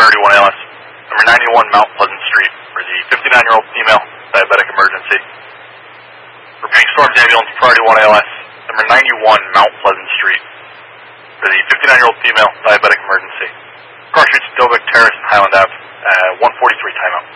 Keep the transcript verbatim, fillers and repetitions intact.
Priority one A L S. Number ninety-one Mount Pleasant Street for the fifty-nine-year-old female, diabetic emergency. Repeating Storms Ambulance, Priority one A L S. Number ninety-one Mount Pleasant Street for the fifty-nine-year-old female, diabetic emergency. Car Street, Stovik Terrace, and Highland Ave, uh, one forty-three timeout.